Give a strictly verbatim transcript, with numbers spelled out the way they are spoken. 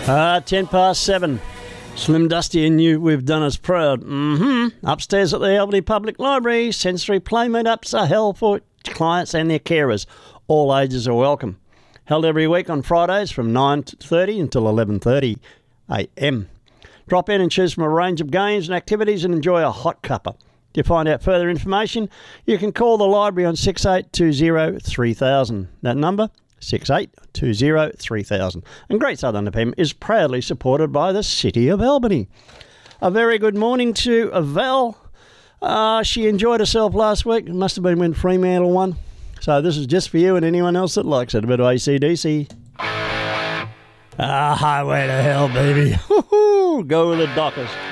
Uh, ten past seven. Slim Dusty and you, we've done us proud. Mm-hmm. Upstairs at the Albany Public Library, sensory play meetups are held for clients and their carers. All ages are welcome. Held every week on Fridays from nine thirty until eleven thirty a m. Drop in and choose from a range of games and activities and enjoy a hot cuppa. To find out further information, you can call the library on six eight two zero three thousand. That number, six eight two zero three thousand. And Great Southern F M is proudly supported by the City of Albany. A very good morning to Val. Uh, she enjoyed herself last week. It must have been when Fremantle won. So this is just for you and anyone else that likes it. A bit of A C D C. Ah, highway to hell, baby. Go with the Dockers.